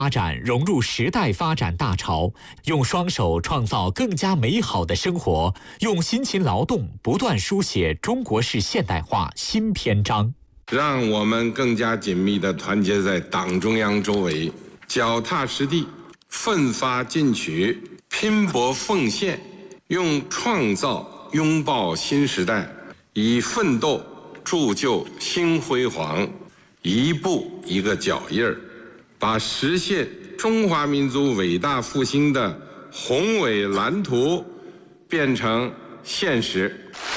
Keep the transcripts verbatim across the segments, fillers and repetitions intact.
发展融入时代发展大潮，用双手创造更加美好的生活，用辛勤劳动不断书写中国式现代化新篇章。 让我们更加紧密地团结在党中央周围，脚踏实地，奋发进取，拼搏奉献，用创造拥抱新时代，以奋斗铸就新辉煌，一步一个脚印儿，把实现中华民族伟大复兴的宏伟蓝图变成现实。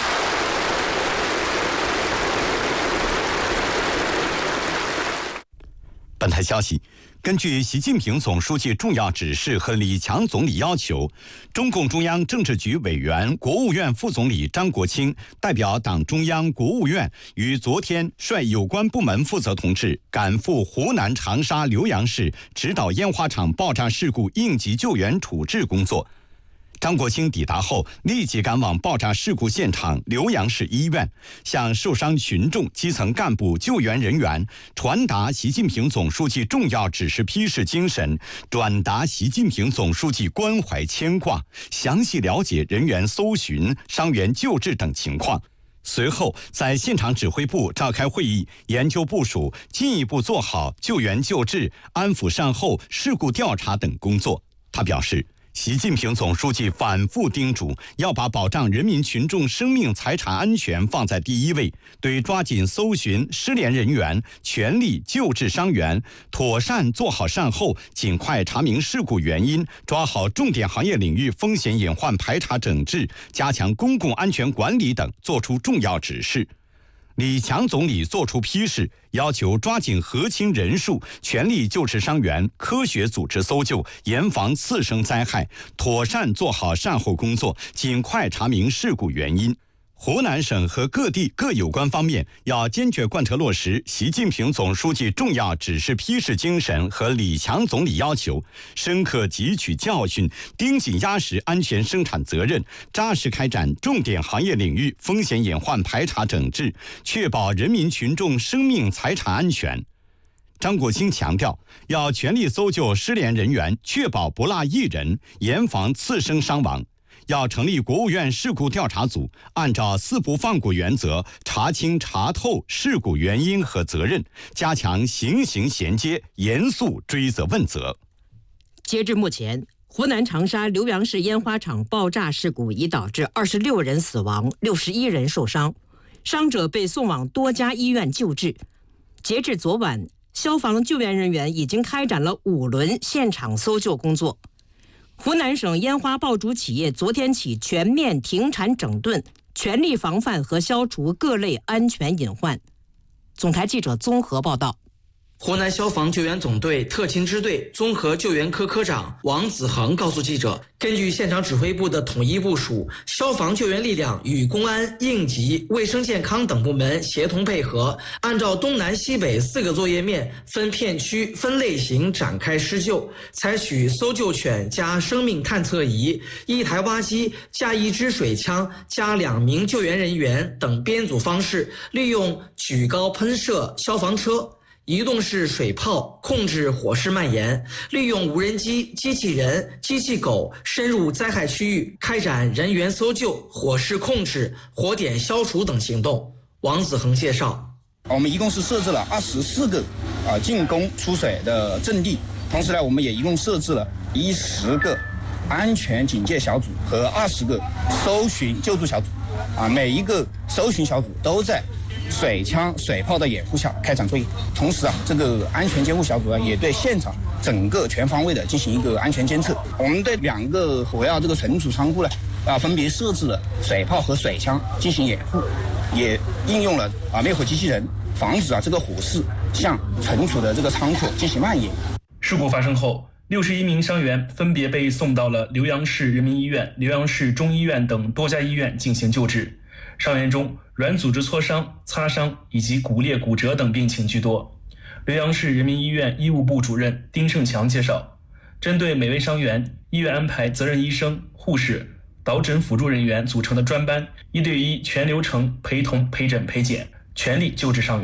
本台消息，根据习近平总书记重要指示和李强总理要求，中共中央政治局委员、国务院副总理张国清代表党中央、国务院于昨天率有关部门负责同志赶赴湖南长沙浏阳市指导烟花厂爆炸事故应急救援处置工作。张国清抵达后，立即赶往爆炸事故现场浏阳市医院，向受伤群众、基层干部、救援人员传达习近平总书记重要指示批示精神，转达习近平总书记关怀牵挂，详细了解人员搜寻、伤员救治等情况。随后，在现场指挥部召开会议，研究部署进一步做好救援救治、安抚善后、事故调查等工作。他表示，习近平总书记反复叮嘱，要把保障人民群众生命财产安全放在第一位，对抓紧搜寻失联人员、全力救治伤员、妥善做好善后、尽快查明事故原因、抓好重点行业领域风险隐患排查整治、加强公共安全管理等作出重要指示。李强总理作出批示，要求抓紧核清人数，全力救治伤员，科学组织搜救，严防次生灾害，妥善做好善后工作，尽快查明事故原因。湖南省和各地各有关方面要坚决贯彻落实习近平总书记重要指示批示精神和李强总理要求，深刻汲取教训，盯紧压实安全生产责任，扎实开展重点行业领域风险隐患排查整治，确保人民群众生命财产安全。张国清强调，要全力搜救失联人员，确保不落一人，严防次生伤亡。要成立国务院事故调查组，按照四不放过原则，查清查透事故原因和责任，加强刑刑衔接，严肃追责问责。 截至目前，湖南长沙浏阳市烟花厂爆炸事故已导致二十六人死亡，六十一人受伤，伤者被送往多家医院救治。截至昨晚，消防救援人员已经开展了五轮现场搜救工作。湖南省烟花爆竹企业昨天起全面停产整顿，全力防范和消除各类安全隐患。总台记者综合报道。 湖南消防救援总队特勤支队综合救援科科长王子恒告诉记者，根据现场指挥部的统一部署，消防救援力量与公安、应急、卫生健康等部门协同配合，按照东南西北四个作业面分片区分类型展开施救，采取搜救犬加生命探测仪、一台挖机加一支水枪加两名救援人员等编组方式，利用举高喷射消防车、移动式水炮控制火势蔓延，利用无人机、机器人、机器狗深入灾害区域，开展人员搜救、火势控制、火点消除等行动。王子恒介绍， 我们一共是设置了二十四个啊进攻出水的阵地，同时呢，我们也一共设置了一十个安全警戒小组和二十个搜寻救助小组，啊，每一个搜寻小组都在水枪、水炮的掩护下开展作业。同时啊，这个安全监护小组啊，也对现场整个全方位的进行一个安全监测。我们对两个火药这个存储仓库呢，啊，分别设置了水炮和水枪进行掩护，也应用了啊灭火机器人，防止啊这个火势向存储的这个仓库进行蔓延。 事故发生后，六十一名伤员分别被送到了浏阳市人民医院、浏阳市中医院等多家医院进行救治。伤员中，软组织挫伤、擦伤以及骨裂、骨折等病情居多。浏阳市人民医院医务部主任丁胜强介绍，针对每位伤员，医院安排责任医生、护士、导诊辅助人员组成的专班，一对一全流程陪同、陪诊、陪检，全力救治伤员。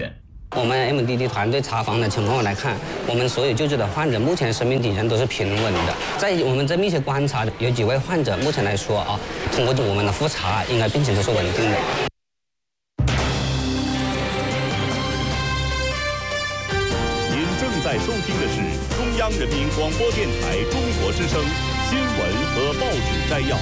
我们 M D D 团队查房的情况来看，我们所有救治的患者目前生命体征都是平稳的。在我们这密切观察，有几位患者目前来说啊，通过我们的复查，应该病情都是稳定的。 您正在收听的是中央人民广播电台中国之声新闻和报纸摘要。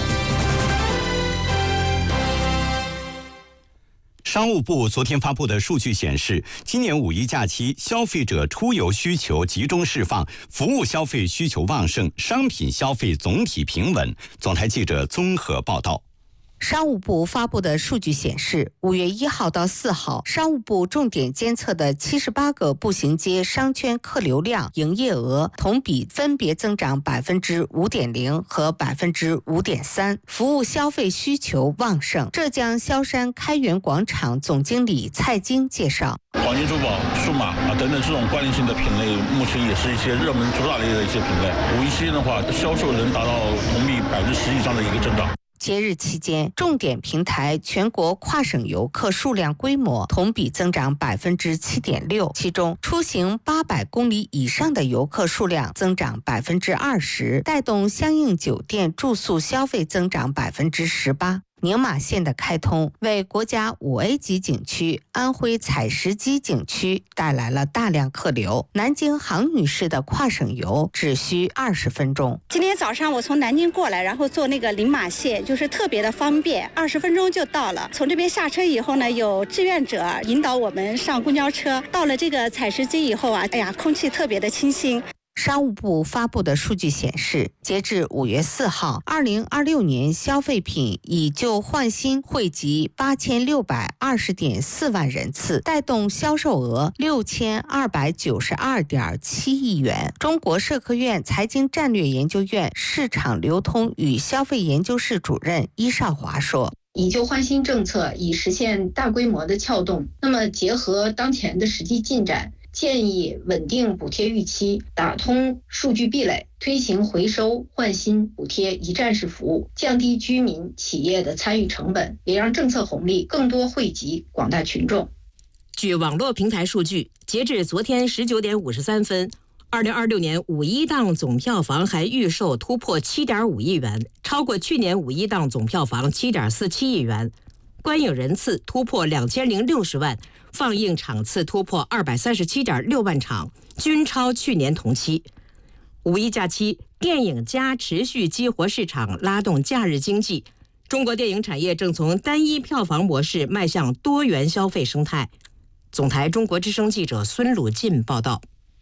商务部昨天发布的数据显示，今年五一假期消费者出游需求集中释放，服务消费需求旺盛，商品消费总体平稳。总台记者综合报道。 商务部发布的数据显示，五月一号到四号，商务部重点监测的七十八个步行街商圈客流量、营业额同比分别增长百分之五点零和百分之五点三，服务消费需求旺盛。浙江萧山开元广场总经理蔡京介绍， 黄金珠宝、数码啊等等这种关联性的品类，目前也是一些热门主打类的一些品类。五一期间的话，销售能达到同比百分之十以上的一个增长。 节日期间，重点平台全国跨省游客数量规模同比增长百分之七点六，其中出行八百公里以上的游客数量增长百分之二十，带动相应酒店住宿消费增长百分之十八。宁马线的开通为国家五 A 级景区安徽采石矶景区带来了大量客流。南京杭女士的跨省游只需二十分钟。 今天早上我从南京过来，然后坐那个宁马线，就是特别的方便，二十分钟就到了。从这边下车以后呢，有志愿者引导我们上公交车。到了这个采石矶以后啊，哎呀，空气特别的清新。 商务部发布的数据显示，截至五月四号，二零二六年消费品以旧换新惠及八千六百二十点四万人次，带动销售额六千二百九十二点七亿元。中国社科院财经战略研究院市场流通与消费研究室主任伊少华说， 以旧换新政策以实现大规模的撬动，那么结合当前的实际进展，建议稳定补贴预期，打通数据壁垒，推行回收换新补贴一站式服务，降低居民企业的参与成本，也让政策红利更多惠及广大群众。 据网络平台数据，截至昨天十九点五十三分，二零二六年五一档总票房还预售突破七点五亿元，超过去年五一档总票房七点四七亿元，观影人次突破两千零六十万。放映场次突破二百三十七点六万场，均超去年同期。五一假期，电影加持续激活市场，拉动假日经济。中国电影产业正从单一票房模式迈向多元消费生态。总台中国之声记者孙鲁进报道。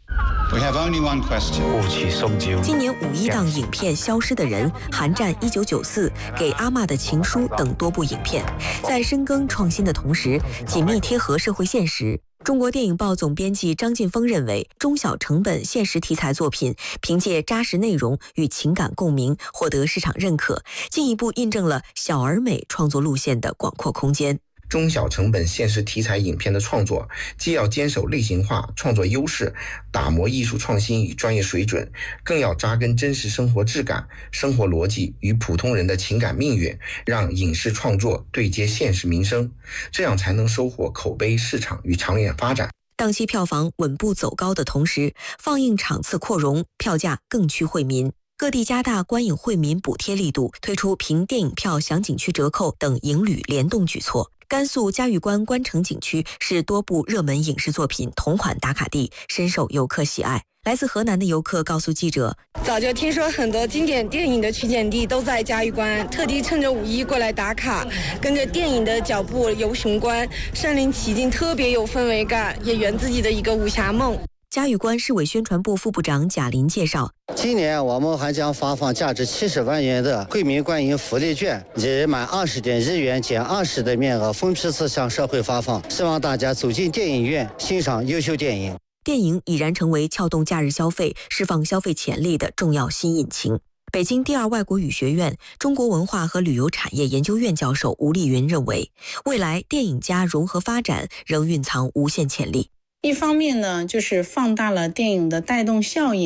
We have only one question. 今年五一档影片《消失的人》、《寒战一九九四》、《给阿嬷的情书》等多部影片，在深耕创新的同时，紧密贴合社会现实。中国电影报总编辑张晋峰认为，中小成本现实题材作品凭借扎实内容与情感共鸣，获得市场认可，进一步印证了小而美创作路线的广阔空间。 中小成本现实题材影片的创作，既要坚守类型化创作优势，打磨艺术创新与专业水准，更要扎根真实生活质感、生活逻辑与普通人的情感命运，让影视创作对接现实民生，这样才能收获口碑、市场与长远发展。 档期票房稳步走高的同时，放映场次扩容，票价更趋惠民。各地加大观影惠民补贴力度，推出凭电影票享景区折扣等影旅联动举措。甘肃嘉峪关关城景区是多部热门影视作品同款打卡地，深受游客喜爱。来自河南的游客告诉记者， 早就听说很多经典电影的取景地都在嘉峪关，特地趁着五一过来打卡，跟着电影的脚步游雄关，身临其境，特别有氛围感，也圆自己的一个武侠梦。 嘉峪关市委宣传部副部长贾林介绍， 今年我们还将发放价值七十万元的惠民观影福利券，以满二十点日元减二十的面额分批次向社会发放，希望大家走进电影院欣赏优秀电影。 电影已然成为撬动假日消费、释放消费潜力的重要新引擎。北京第二外国语学院中国文化和旅游产业研究院教授吴丽云认为，未来电影加融合发展仍蕴藏无限潜力。 一方面呢，就是放大了电影的带动效应；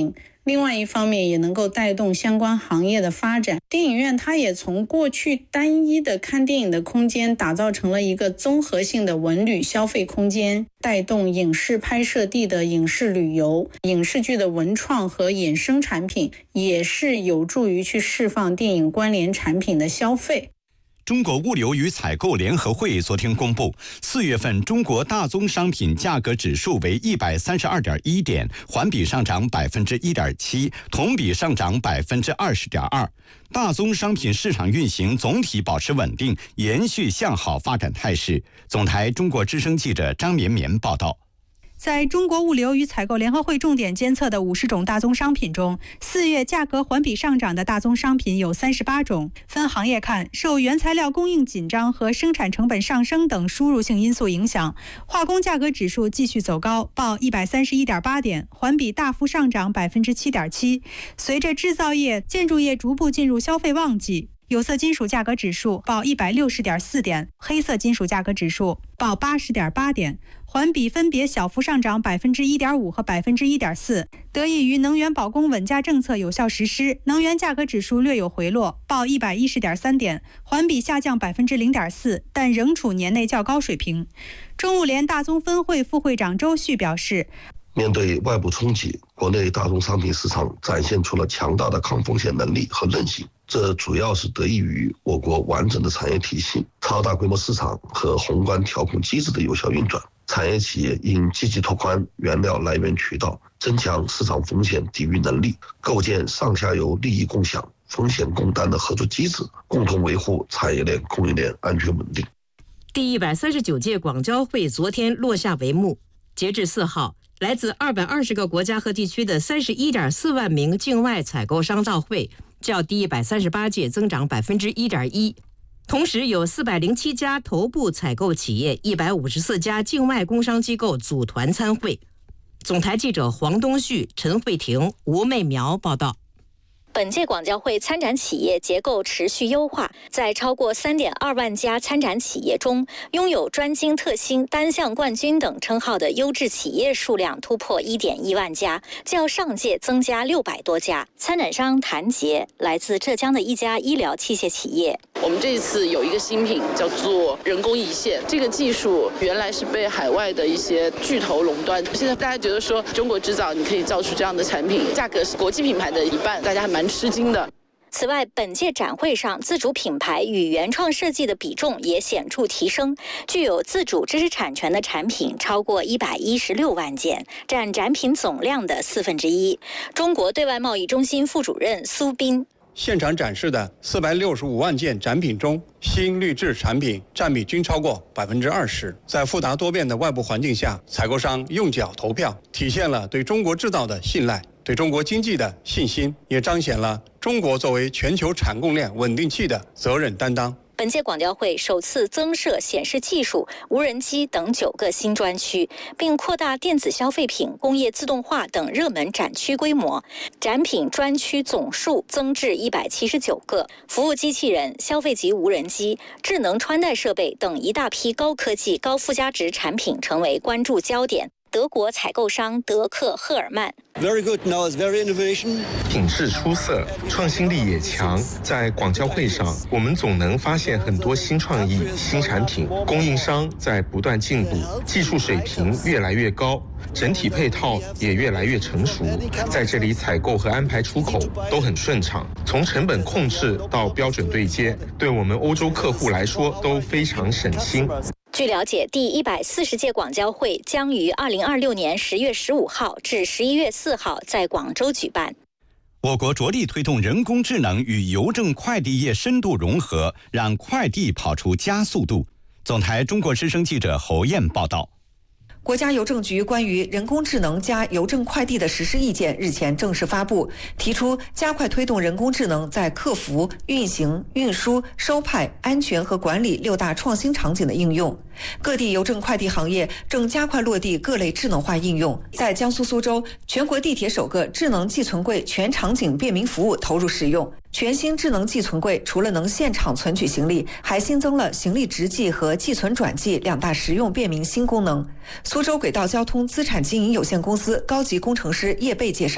另外一方面也能够带动相关行业的发展。电影院它也从过去单一的看电影的空间打造成了一个综合性的文旅消费空间，带动影视拍摄地的影视旅游，影视剧的文创和衍生产品也是有助于去释放电影关联产品的消费。 中国物流与采购联合会昨天公布，四月份中国大宗商品价格指数为一百三十二点一点，环比上涨百分之一点七，同比上涨百分之二十点二。大宗商品市场运行总体保持稳定，延续向好发展态势。总台中国之声记者张绵绵报道。 在中国物流与采购联合会重点监测的五十种大宗商品中，四月价格环比上涨的大宗商品有三十八种。分行业看，受原材料供应紧张和生产成本上升等输入性因素影响，化工价格指数继续走高，报一百三十一点八点，环比大幅上涨百分之七点七。随着制造业、建筑业逐步进入消费旺季，有色金属价格指数报一百六十点四点，黑色金属价格指数报八十点八点，环比分别小幅上涨百分之一点五和百分之一点四。得益于能源保供稳价政策有效实施，能源价格指数略有回落，报一百一十点三点，环比下降百分之零点四，但仍处年内较高水平。中物联大宗分会副会长周旭表示， 面对外部冲击，国内大宗商品市场展现出了强大的抗风险能力和韧性，这主要是得益于我国完整的产业体系、超大规模市场和宏观调控机制的有效运转。产业企业应积极拓宽原料来源渠道，增强市场风险抵御能力，构建上下游利益共享、风险共担的合作机制，共同维护产业链供应链安全稳定。 第一百三十九届广交会昨天落下帷幕，截至四号，来自二百二十个国家和地区的三十一点四万名境外采购商到会，较第一百三十八届增长百分之一点一。同时，有四百零七家头部采购企业、一百五十四家境外工商机构组团参会。总台记者黄东旭、陈慧婷、吴媚苗报道。 本届广交会参展企业结构持续优化，在超过 三点二万家参展企业中，拥有专精特新、单项冠军等称号的优质企业数量突破 一点一万家，较上届增加六百多家。参展商谭杰来自浙江的一家医疗器械企业。 我们这一次有一个新品叫做人工胰腺，这个技术原来是被海外的一些巨头垄断，现在大家觉得说中国制造你可以造出这样的产品，价格是国际品牌的一半，大家还蛮吃惊的。 此外，本届展会上自主品牌与原创设计的比重也显著提升，具有自主知识产权的产品超过一百一十六万件，占展品总量的四分之一。中国对外贸易中心副主任苏斌。 现场展示的四百六十五万件展品中，新绿质产品占比均超过百分之二十。在复杂多变的外部环境下，采购商用脚投票，体现了对中国制造的信赖，对中国经济的信心，也彰显了中国作为全球产供链稳定器的责任担当。 本届广交会首次增设显示技术、无人机等九个新专区，并扩大电子消费品、工业自动化等热门展区规模，展品专区总数增至一百七十九个，服务机器人、消费级无人机、智能穿戴设备等一大批高科技、高附加值产品成为关注焦点。德国采购商德克赫尔曼 Very good, now it's very innovation. 品质出色，创新力也强。在广交会上，我们总能发现很多新创意、新产品。供应商在不断进步，技术水平越来越高，整体配套也越来越成熟。在这里，采购和安排出口都很顺畅，从成本控制到标准对接，对我们欧洲客户来说都非常省心。 据了解，第一百四十届广交会将于二零二六年十月十五号至十一月四号在广州举办。 我国着力推动人工智能与邮政快递业深度融合，让快递跑出加速度。总台中国之声记者侯燕报道。 国家邮政局关于人工智能加邮政快递的实施意见日前正式发布，提出加快推动人工智能在客服、运行、运输、收派、安全和管理六大创新场景的应用。各地邮政快递行业正加快落地各类智能化应用。在江苏苏州，全国地铁首个智能寄存柜全场景便民服务投入使用。全新智能寄存柜除了能现场存取行李，还新增了行李直寄和寄存转寄两大实用便民新功能。苏州轨道交通资产经营有限公司高级工程师叶贝介绍，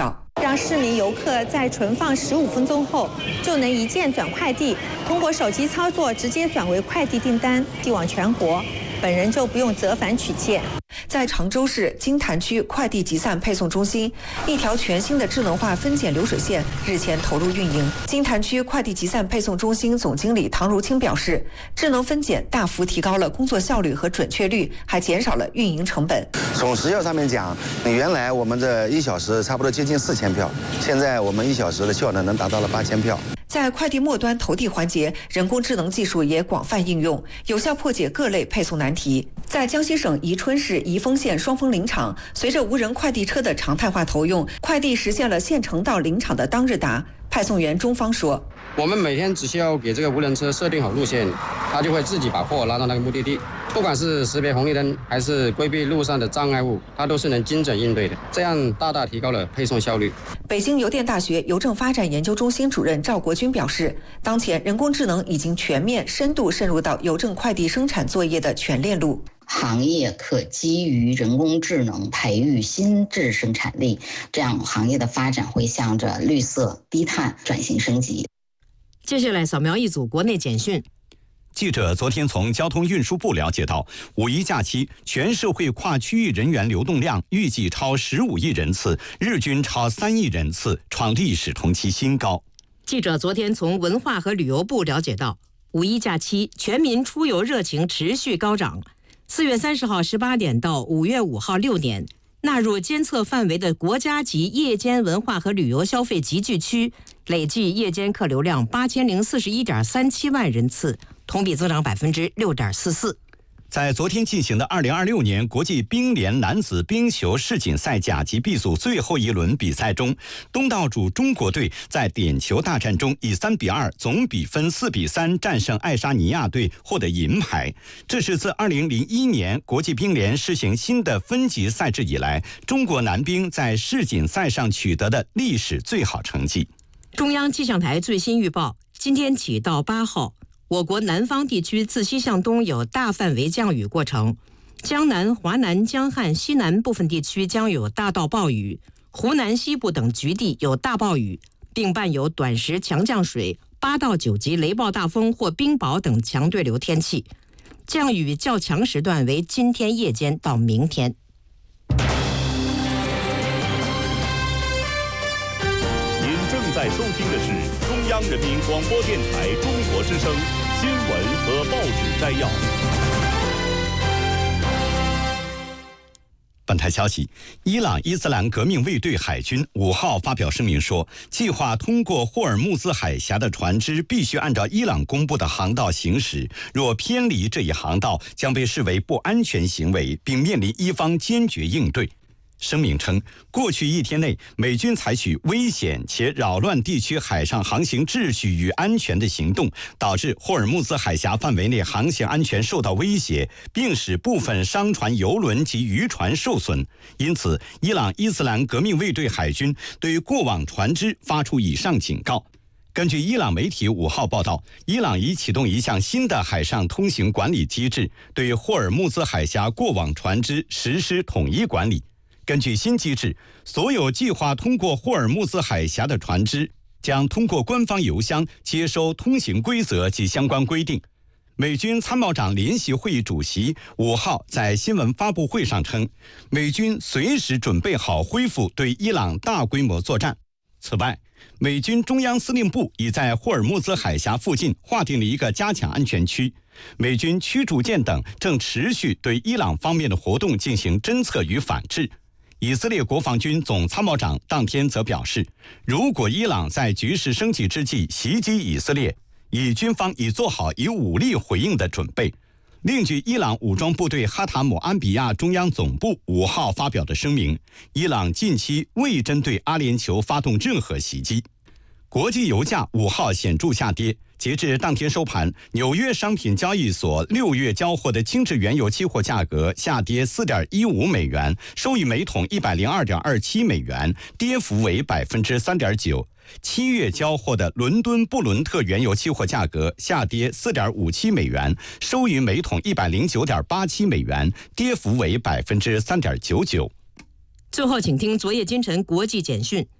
让市民游客在存放十五分钟后就能一键转快递，通过手机操作直接转为快递订单，寄往全国，本人就不用折返取件。 在常州市金坛区快递集散配送中心，一条全新的智能化分拣流水线日前投入运营。金坛区快递集散配送中心总经理唐如清表示，智能分拣大幅提高了工作效率和准确率，还减少了运营成本。 从时效上面讲，原来我们这一小时差不多接近四千票，现在我们一小时的效能能达到了八千票。 在快递末端投递环节，人工智能技术也广泛应用，有效破解各类配送难题。在江西省宜春市宜丰县双峰林场，随着无人快递车的常态化投用，快递实现了县城到林场的当日达。派送员钟芳说：“ 我们每天只需要给这个无人车设定好路线，它就会自己把货拉到那个目的地。不管是识别红绿灯，还是规避路上的障碍物，它都是能精准应对的，这样大大提高了配送效率。” 北京邮电大学邮政发展研究中心主任赵国军表示，当前人工智能已经全面深度渗入到邮政快递生产作业的全链路。 行业可基于人工智能培育新质生产力，这样行业的发展会向着绿色低碳转型升级。 接下来扫描一组国内简讯。 记者昨天从交通运输部了解到，五一假期全社会跨区域人员流动量预计超十五亿人次，日均超三亿人次，创历史同期新高。 记者昨天从文化和旅游部了解到，五一假期全民出游热情持续高涨。四月三十号十八点到五月五号六点，纳入监测范围的国家级夜间文化和旅游消费集聚区，累计夜间客流量八千零四十一点三七万人次，同比增长百分之六点四四。 在昨天进行的二零二六年国际冰联男子冰球世锦赛甲级 B 组最后一轮比赛中，东道主中国队在点球大战中以三比二总比分四比三战胜爱沙尼亚队，获得银牌。这是自二零零一年国际冰联施行新的分级赛制以来，中国男冰在世锦赛上取得的历史最好成绩。 中央气象台最新预报，今天起到八号，我国南方地区自西向东有大范围降雨过程，江南、华南、江汉、西南部分地区将有大到暴雨，湖南西部等局地有大暴雨，并伴有短时强降水、八到九级雷暴大风或冰雹等强对流天气。降雨较强时段为今天夜间到明天。 您正在收听的是中央人民广播电台中国之声新闻和报纸摘要。 本台消息，伊朗伊斯兰革命卫队海军五号发表声明说，计划通过霍尔木兹海峡的船只必须按照伊朗公布的航道行驶，若偏离这一航道，将被视为不安全行为，并面临伊方坚决应对。声明称，过去一天内，美军采取危险且扰乱地区海上航行秩序与安全的行动，导致霍尔木兹海峡范围内航行安全受到威胁，并使部分商船、油轮及渔船受损。因此，伊朗伊斯兰革命卫队海军对过往船只发出以上警告。根据伊朗媒体五号报道，伊朗已启动一项新的海上通行管理机制，对霍尔木兹海峡过往船只实施统一管理。根据新机制，所有计划通过霍尔木兹海峡的船只将通过官方邮箱接收通行规则及相关规定。美军参谋长联席会议主席五号在新闻发布会上称，美军随时准备好恢复对伊朗大规模作战。此外，美军中央司令部已在霍尔木兹海峡附近划定了一个加强安全区，美军驱逐舰等正持续对伊朗方面的活动进行侦测与反制。以色列国防军总参谋长当天则表示，如果伊朗在局势升级之际袭击以色列，以军方已做好以武力回应的准备。另据伊朗武装部队哈塔姆安比亚中央总部五号发表的声明，伊朗近期未针对阿联酋发动任何袭击。国际油价五号显著下跌，截至当天收盘，纽约商品交易所六月交货的轻质原油期货价格下跌 四点一五美元，收于每桶 一百零二点二七美元，跌幅为 百分之三点九。七月交货的伦敦布伦特原油期货价格下跌 四点五七美元，收于每桶 一百零九点八七美元，跌幅为 百分之三点九九。 最后请听昨夜今晨国际简讯。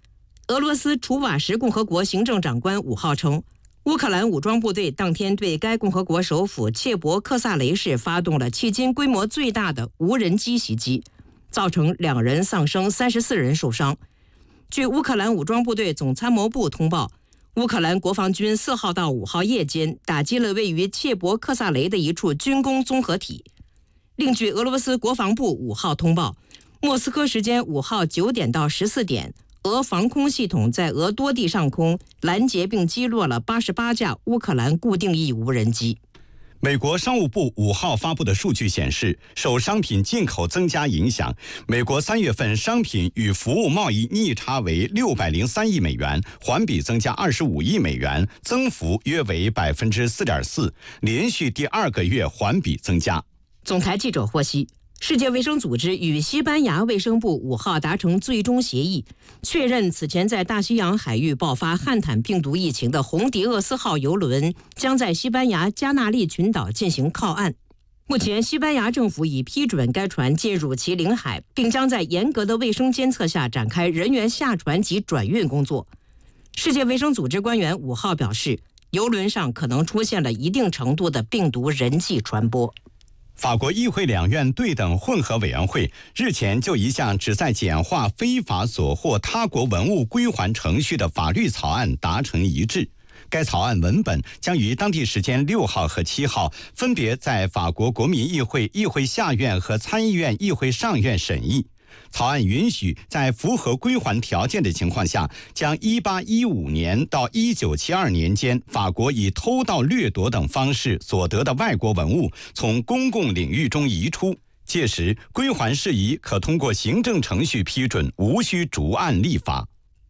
俄罗斯楚瓦什共和国行政长官五号称，乌克兰武装部队当天对该共和国首府切博克萨雷市发动了迄今规模最大的无人机袭击，造成两人丧生，三十四人受伤。据乌克兰武装部队总参谋部通报，乌克兰国防军四号到五号夜间打击了位于切博克萨雷的一处军工综合体。另据俄罗斯国防部五号通报，莫斯科时间五号九点到十四点，俄防空系统在俄多地上空拦截并击落了八十八架乌克兰固定翼无人机。 美国商务部五号发布的数据显示，受商品进口增加影响，美国三月份商品与服务贸易逆差为六百零三亿美元，环比增加二十五亿美元，增幅约为百分之四点四，连续第二个月环比增加。 总台记者获悉，世界卫生组织与西班牙卫生部五号达成最终协议，确认此前在大西洋海域爆发汉坦病毒疫情的红迪厄斯号邮轮将在西班牙加纳利群岛进行靠岸。目前，西班牙政府已批准该船进入其领海，并将在严格的卫生监测下展开人员下船及转运工作。世界卫生组织官员五号表示，邮轮上可能出现了一定程度的病毒人际传播。 法国议会两院对等混合委员会日前就一项旨在简化非法索获他国文物归还程序的法律草案达成一致。该草案文本将于当地时间六号和七号分别在法国国民议会议会下院和参议院议会上院审议。草案允许在符合归还条件的情况下，将一八一五年到一九七二年间法国以偷盗、掠夺等方式所得的外国文物从公共领域中移出，届时归还事宜可通过行政程序批准，无需逐案立法。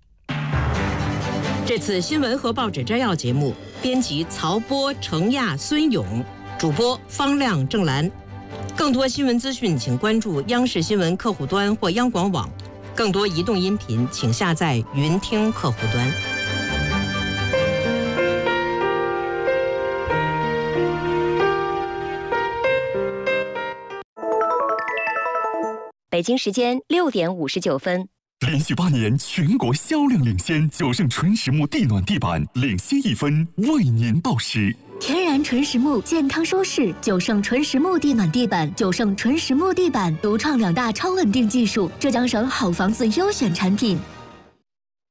这次新闻和报纸摘要节目，编辑曹波、程亚、孙勇，主播方亮、郑兰。更多新闻资讯，请关注央视新闻客户端或央广网。更多移动音频，请下载云听客户端。 北京时间六点五十九分。 连续八年全国销量领先，九盛纯实木地暖地板领先一分，为您报时。 天然纯实木，健康舒适。九盛纯实木地暖地板，九盛纯实木地板独创两大超稳定技术，浙江省好房子优选产品。